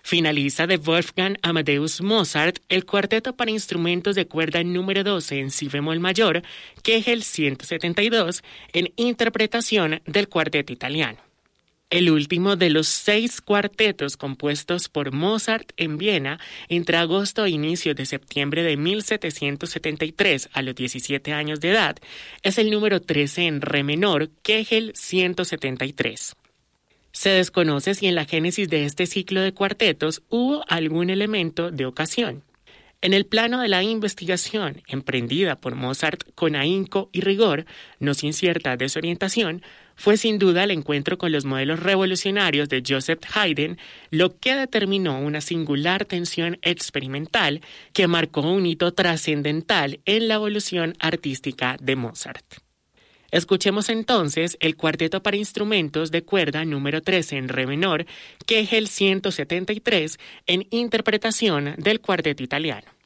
Finaliza de Wolfgang Amadeus Mozart el cuarteto para instrumentos de cuerda número 12 en si bemol mayor, Kegel 172, en interpretación del cuarteto italiano. El último de los 6 cuartetos compuestos por Mozart en Viena entre agosto e inicios de septiembre de 1773 a los 17 años de edad es el número 13 en re menor, Kegel 173. Se desconoce si en la génesis de este ciclo de cuartetos hubo algún elemento de ocasión. En el plano de la investigación emprendida por Mozart con ahínco y rigor, no sin cierta desorientación, fue sin duda el encuentro con los modelos revolucionarios de Joseph Haydn lo que determinó una singular tensión experimental que marcó un hito trascendental en la evolución artística de Mozart. Escuchemos entonces el cuarteto para instrumentos de cuerda número 13 en re menor, Kegel 173, en interpretación del cuarteto italiano.